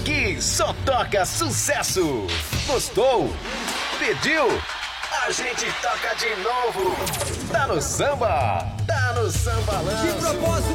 Aqui só toca sucesso. Gostou? Pediu? A gente toca de novo. Tá no samba. Tá no Sambalanço. De propósito.